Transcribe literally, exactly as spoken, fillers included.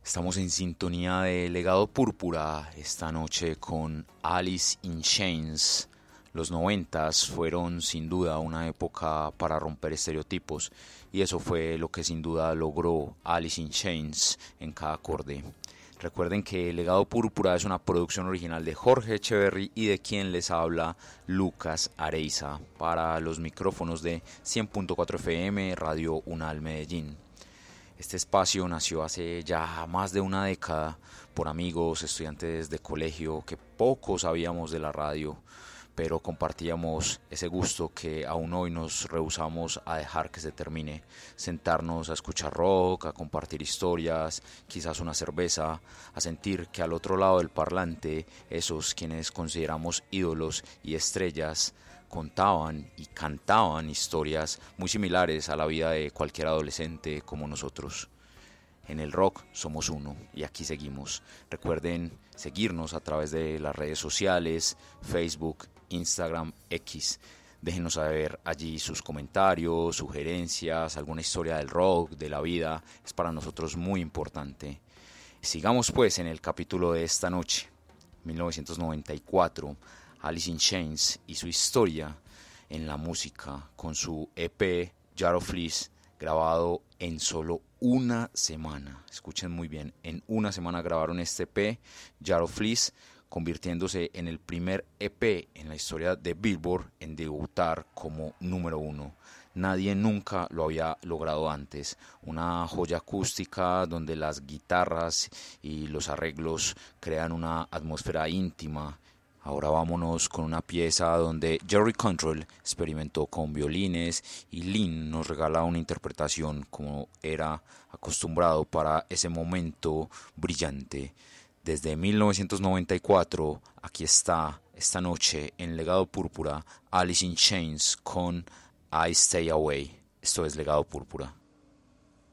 Estamos en sintonía de Legado Púrpura esta noche con Alice in Chains. Los noventas fueron sin duda una época para romper estereotipos y eso fue lo que sin duda logró Alice in Chains en cada acorde. Recuerden que Legado Púrpura es una producción original de Jorge Echeverry y de quien les habla Lucas Areiza para los micrófonos de cien punto cuatro F M Radio UNAL Medellín. Este espacio nació hace ya más de una década por amigos, estudiantes de colegio que poco sabíamos de la radio, pero compartíamos ese gusto que aún hoy nos rehusamos a dejar que se termine. Sentarnos a escuchar rock, a compartir historias, quizás una cerveza, a sentir que al otro lado del parlante, esos quienes consideramos ídolos y estrellas, contaban y cantaban historias muy similares a la vida de cualquier adolescente como nosotros. En el rock somos uno y aquí seguimos. Recuerden seguirnos a través de las redes sociales, Facebook, Instagram, X. Déjenos saber allí sus comentarios, sugerencias, alguna historia del rock, de la vida. Es para nosotros muy importante. Sigamos pues en el capítulo de esta noche, mil novecientos noventa y cuatro. Alice in Chains y su historia en la música con su E P Jar of Fleas, grabado en solo una semana. Escuchen muy bien, en una semana grabaron este E P Jar of Fleas, convirtiéndose en el primer E P en la historia de Billboard en debutar como número uno. Nadie nunca lo había logrado antes. Una joya acústica donde las guitarras y los arreglos crean una atmósfera íntima. Ahora vámonos con una pieza donde Jerry Cantrell experimentó con violines y Lynn nos regala una interpretación como era acostumbrado para ese momento brillante. Desde mil novecientos noventa y cuatro, aquí está esta noche en Legado Púrpura, Alice in Chains con I Stay Away. Esto es Legado Púrpura.